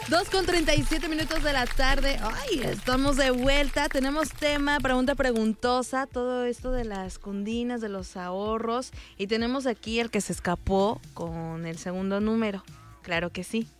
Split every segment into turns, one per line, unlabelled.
2:37 de la tarde. Ay, estamos de vuelta. Tenemos tema, pregunta preguntosa, todo esto de las cundinas, de los ahorros. Y tenemos aquí el que se escapó con el segundo número. Claro que sí.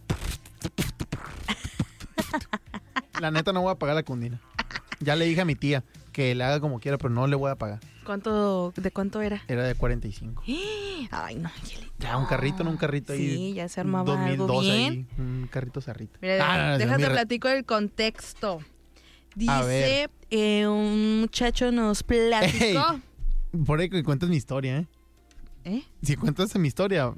La neta no voy a pagar la cundina. Ya le dije a mi tía que le haga como quiera, pero no le voy a pagar.
¿De cuánto era?
Era de 45.
Ay, no, Angelito.
Ya, un carrito ahí.
Sí, ya se armaba
2002
algo bien.
ahí, un carrito zarrito.
Mira, déjate platico el contexto. Dice, un muchacho nos platicó.
Ey, por ahí que cuentas mi historia, ¿eh?
¿Eh?
Si cuentas mi historia.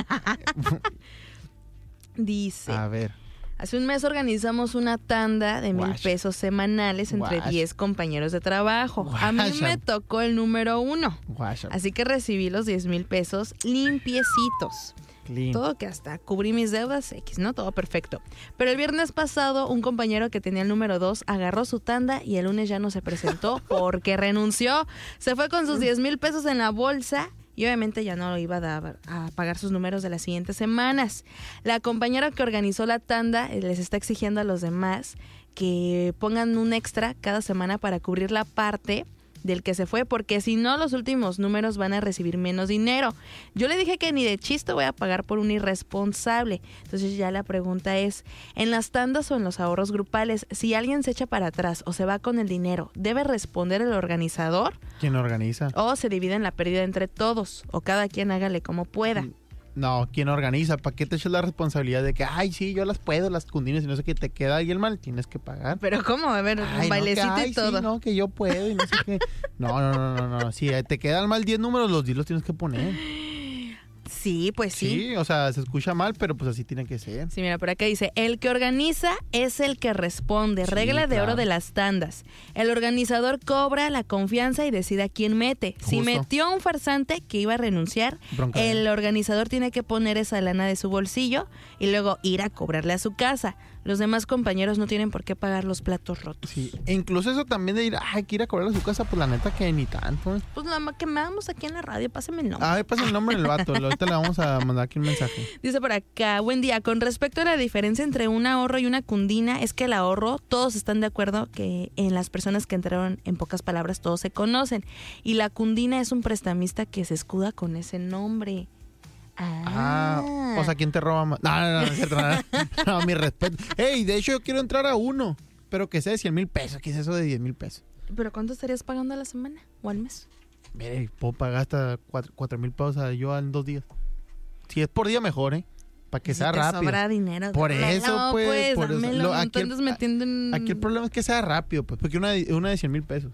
Dice.
A ver.
Hace un mes organizamos una tanda de 1,000 pesos semanales entre 10 compañeros de trabajo. A mí me tocó el número 1. Así que recibí los 10,000 pesos limpiecitos. Clean. Todo que hasta cubrí mis deudas X, ¿no? Todo perfecto. Pero el viernes pasado, un compañero que tenía el número 2 agarró su tanda y el lunes ya no se presentó porque renunció. Se fue con sus 10,000 pesos en la bolsa. Y obviamente ya no lo iba a pagar sus números de las siguientes semanas. La compañera que organizó la tanda les está exigiendo a los demás que pongan un extra cada semana para cubrir la parte del que se fue, porque si no, los últimos números van a recibir menos dinero. Yo le dije que ni de chiste voy a pagar por un irresponsable. Entonces ya la pregunta es, en las tandas o en los ahorros grupales, si alguien se echa para atrás o se va con el dinero, ¿debe responder el organizador?
¿Quién organiza?
¿O se dividen la pérdida entre todos? ¿O cada quien hágale como pueda?
No, ¿quién organiza? ¿Para qué te echas la responsabilidad de que, ay, sí, yo las puedo, las cundinas, y no sé qué, te queda ahí el mal? Tienes que pagar.
¿Pero cómo? A ver, un bailecito
no, que,
y todo.
Sí, no, que yo puedo y no sé qué. No. Si te quedan mal 10 números, los 10 los tienes que poner.
Sí, pues sí.
Sí, o sea, se escucha mal, pero pues así tiene que ser.
Sí, mira, por acá dice, el que organiza es el que responde. Sí, regla de oro de las tandas. El organizador cobra la confianza y decide a quién mete. Justo. Si metió a un farsante que iba a renunciar, el organizador tiene que poner esa lana de su bolsillo y luego ir a cobrarle a su casa. Los demás compañeros no tienen por qué pagar los platos rotos.
Sí, e incluso eso también de ir, que ir a cobrarle a su casa, pues la neta que ni tanto.
Pues nada más que me damos aquí en la radio, pásame el nombre.
A ver, pásame el nombre del vato, ahorita le vamos a mandar aquí un mensaje.
Dice por acá, buen día, con respecto a la diferencia entre un ahorro y una cundina, es que el ahorro, todos están de acuerdo que en las personas que entraron, en pocas palabras, todos se conocen. Y la cundina es un prestamista que se escuda con ese nombre.
O sea, ¿quién te roba más? No, es cierto. No, mi respeto. Ey, de hecho yo quiero entrar a uno, pero que sea de 100,000 pesos. ¿Qué es eso de 10,000 pesos?
¿Pero cuánto estarías pagando a la semana o al mes?
Mire, puedo pagar hasta 4,000 pesos yo en 2 días. Si es por día, mejor, Para que sea rápido.
Sobra dinero.
Por eso, pues. Por
dámelo,
eso.
Aquí
el problema es que sea rápido, pues. Porque una de 100,000 pesos.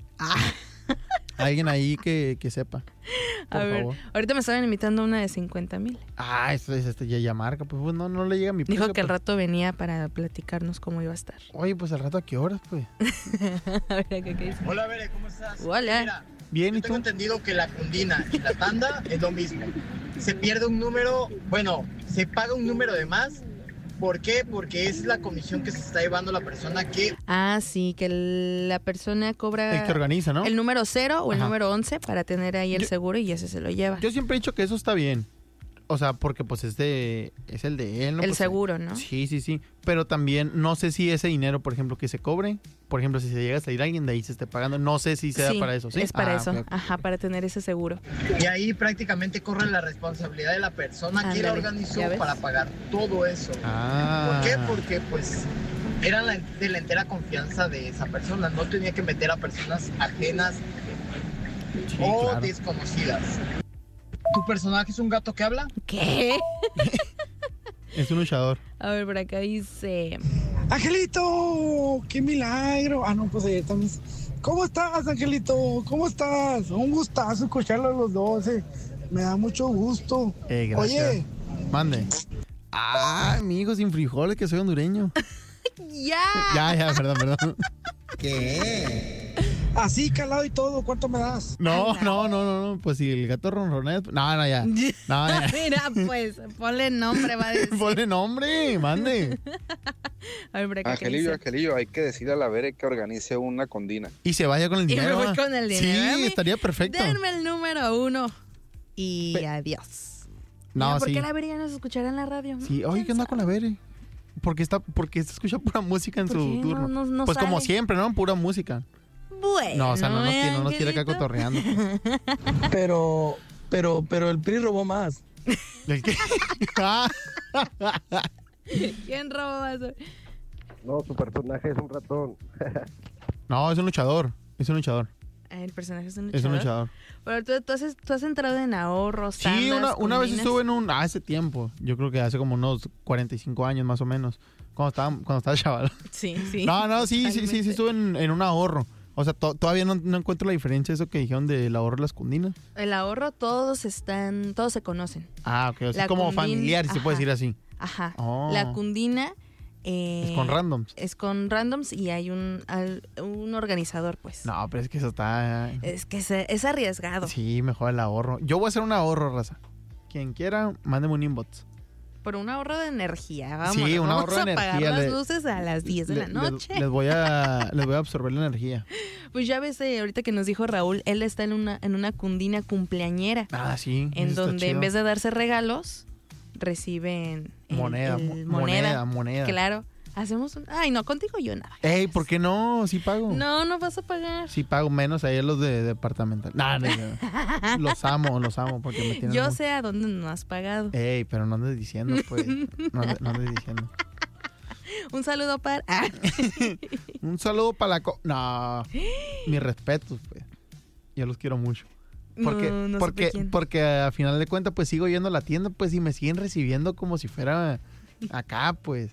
Alguien ahí que sepa.
Por favor. Ahorita me estaban invitando una de 50,000.
Esto es ya marca. Pues no le llega a mi precio.
Dijo que al rato venía para platicarnos cómo iba a estar.
Oye, pues al rato, ¿a qué horas, pues?
A ver, ¿qué dice?
Hola, Bere, ¿cómo estás?
Hola.
Mira,
bien,
yo tengo entendido que la cundina y la tanda es lo mismo. Se pierde un número, se paga un número de más. ¿Por qué? Porque es la comisión que se está llevando la persona que...
Sí, que la persona cobra...
El que organiza, ¿no?
El número 0 o el número 11 para tener ahí el seguro y ese se lo lleva.
Yo siempre he dicho que eso está bien. O sea, porque pues es el de él, ¿no?
El
pues,
seguro, ¿no?
Sí. Pero también no sé si ese dinero, por ejemplo, que se cobre, por ejemplo, si se llega a salir alguien de ahí se esté pagando, no sé si sea para eso, ¿sí?
Es para eso,
okay.
Para tener ese seguro.
Y ahí prácticamente corre la responsabilidad de la persona que la organizó para pagar todo eso. ¿Por qué? Porque pues era de la entera confianza de esa persona, no tenía que meter a personas ajenas o desconocidas. ¿Tu personaje es un gato que habla?
¿Qué?
Es un luchador.
A ver, por acá dice...
¡Angelito! ¡Qué milagro! No, pues ayer también... ¿Cómo estás, Angelito? ¿Cómo estás? Un gustazo escucharlo a los dos, Me da mucho gusto.
Gracias.
Oye.
Mande. Amigo, sin frijoles, que soy hondureño. Ya, perdón.
¿Qué? Así calado y todo, ¿cuánto me das?
No, pues si el gato ronronea... No, ya.
Mira, pues, ponle nombre, va a decir.
Ponle nombre, mande.
A ver,
Angelillo, hay que decirle a la Bere que organice una condina.
Y se vaya con el dinero.
Y me voy con el dinero.
Sí, estaría perfecto.
Denme el número 1 y adiós.
No,
mira, ¿por qué la Bere ya nos escuchará en la radio?
Sí, oye, ¿qué onda con la Bere? porque escucha pura música en su turno.
No
pues
sale?
Como siempre, ¿no? Pura música.
Bueno,
no, o sea, no nos quiere acá cotorreando.
Pero el PRI robó más.
¿El qué?
¿Quién robó más?
No, su personaje es un ratón.
No, es un luchador.
El personaje es un luchador.
Es un luchador.
Pero tú has entrado en ahorros, tandas,
Sí, una vez
cundinas.
estuve hace tiempo. Yo creo que hace como unos 45 años más o menos. Cuando estaba chaval.
Sí.
No, sí estuve en un ahorro. O sea, todavía no encuentro la diferencia eso que dijeron del ahorro de las cundinas.
El ahorro, todos se conocen.
Ah, ok. O sea, es como familiar, si se puede decir así.
Ajá.
Oh.
La cundina...
es con randoms.
Es con randoms y hay un organizador, pues.
No, pero es que eso está...
Es que es arriesgado.
Sí, mejor el ahorro. Yo voy a hacer un ahorro, raza. Quien quiera, mándeme un inbox.
Por un ahorro de energía, vamos.
Sí, un ahorro de energía.
Vamos a apagar las luces a las 10 de la noche.
Les voy a absorber la energía.
Pues ya ves, ahorita que nos dijo Raúl, él está en una cundina cumpleañera.
Ah, sí.
En donde en vez de darse regalos, reciben
moneda.
Claro. Hacemos Ay, no, contigo yo nada.
Ey, ¿por qué no? Sí pago.
No vas a pagar.
Sí pago menos ahí los de departamental. No. Los amo porque me tienen...
Yo sé a dónde no has pagado.
Ey, pero no andes diciendo, pues. No andes diciendo.
Un saludo para...
Un saludo para No. Mis respetos, pues. Yo los quiero mucho. Porque a final de cuentas, pues sigo yendo a la tienda, pues, y me siguen recibiendo como si fuera acá, pues.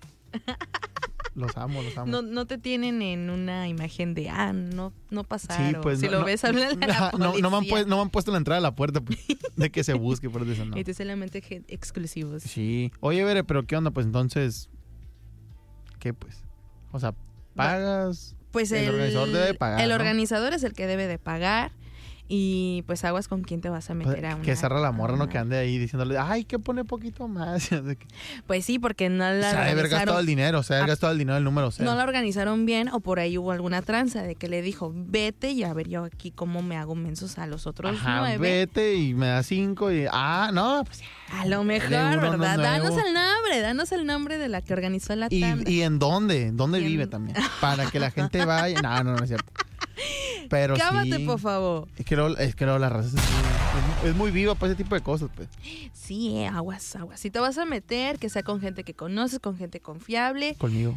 Los amo.
No te tienen en una imagen de, no pasaron.
Sí, pues,
si lo ves, háblale a la policía.
No me han puesto la entrada a la puerta, pues, de que se busque, por eso no.
Y tú solamente exclusivos.
Sí. Oye, Bere, pero ¿qué onda? Pues entonces, ¿qué pues? O sea, ¿pagas?
Pues
el organizador debe pagar,
el
¿no?
organizador es el que debe de pagar. Y pues aguas con quién te vas a meter a una...
Que zarra la morra, ¿no? Que ande ahí diciéndole, ay, que pone poquito más.
Pues sí, porque no la organizaron...
O sea, haber gastado el dinero, gastado el dinero del número 0.
No la organizaron bien o por ahí hubo alguna tranza de que le dijo, vete y a ver yo aquí cómo me hago mensos a los otros 9.
Vete y me da 5 y... no, pues...
A lo mejor, ¿verdad? Danos el nombre de la que organizó la tanda.
¿Y en dónde? ¿Dónde vive también? Para que la gente vaya... No es cierto. Pero
cámate,
sí,
por favor.
Es que luego la raza es muy viva para ese tipo de cosas, pues.
Sí, aguas. Si te vas a meter, que sea con gente que conoces, con gente confiable.
Conmigo.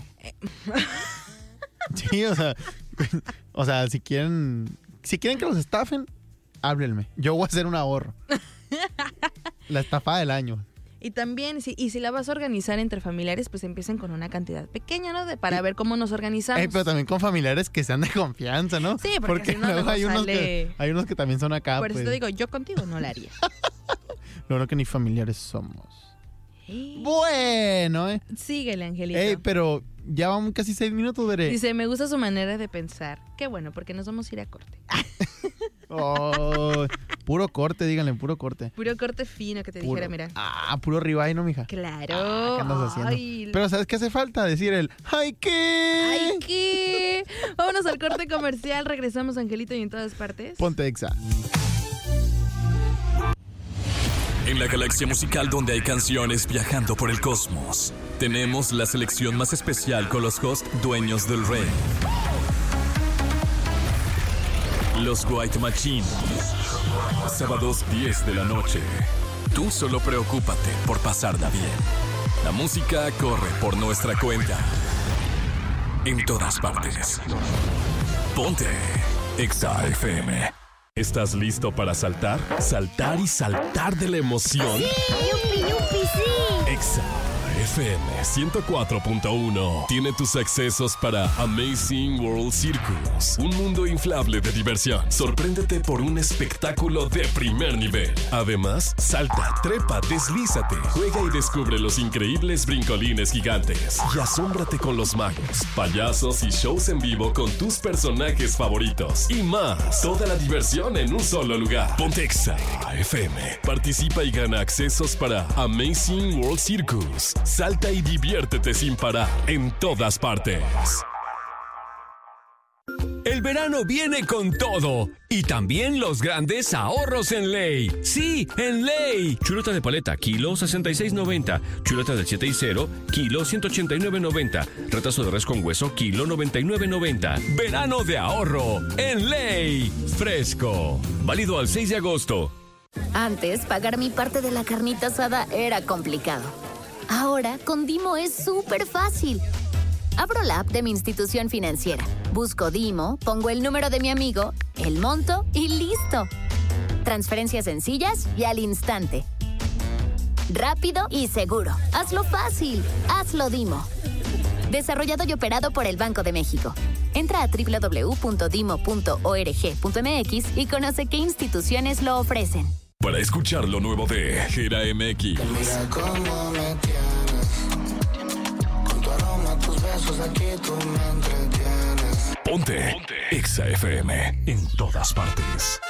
Sí, o sea, si quieren que los estafen, háblenme. Yo voy a hacer un ahorro. La estafada del año.
Y también, si la vas a organizar entre familiares, pues empiecen con una cantidad pequeña, ¿no? Para ver cómo nos organizamos.
Pero también con familiares que sean de confianza, ¿no?
Sí, porque si no,
luego hay unos que también son acá.
Por
pues.
eso te digo, yo contigo no la haría.
Lo bueno que ni familiares somos. Bueno,
Síguele, Angelito.
Pero ya vamos casi 6 minutos, veré.
Dice, me gusta su manera de pensar. Qué bueno, porque nos vamos a ir a corte.
Puro corte, díganle, puro corte.
Puro corte fino, que te dijera, mira.
Puro ribeye, ¿no, mija?
Claro.
¿Qué andas haciendo? Pero ¿sabes qué hace falta? Decir ¡ay, qué!
Vámonos al corte comercial. Regresamos, Angelito, y en todas partes.
Ponte Exa.
En la galaxia musical donde hay canciones viajando por el cosmos, tenemos la selección más especial con los hosts dueños del rey. Los White Machine. Sábados 10 de la noche. Tú solo preocúpate por pasarla bien. La música corre por nuestra cuenta. En todas partes. Ponte Exa FM. ¿Estás listo para saltar? Saltar y saltar de la emoción.
¡Sí! ¡Yupi, sí!
Exa FM 104.1 tiene tus accesos para Amazing World Circus, un mundo inflable de diversión. Sorpréndete por un espectáculo de primer nivel. Además, salta, trepa, deslízate, juega y descubre los increíbles brincolines gigantes. Y asómbrate con los magos, payasos y shows en vivo con tus personajes favoritos. Y más, toda la diversión en un solo lugar. Ponte Exa FM. Participa y gana accesos para Amazing World Circus. Salta y diviértete sin parar en todas partes.
El verano verano viene con todo. Y también los grandes ahorros en Ley. ¡Sí, en Ley! Chuleta de paleta, kilo 66.90. Chuleta del 7 y 0, kilo 189.90. Retazo de res con hueso, kilo 99.90. Verano de ahorro en Ley. Fresco. Válido al 6 de agosto.
Antes, pagar mi parte de la carnita asada era complicado. Ahora, con Dimo es súper fácil. Abro la app de mi institución financiera, busco Dimo, pongo el número de mi amigo, el monto y ¡listo! Transferencias sencillas y al instante. Rápido y seguro. Hazlo fácil. Hazlo Dimo. Desarrollado y operado por el Banco de México. Entra a www.dimo.org.mx y conoce qué instituciones lo ofrecen.
Para escuchar lo nuevo de Gera MX.
Mira cómo me tienes. Con tu aroma, tus besos, aquí tú me entretienes.
Ponte Exa FM en todas partes.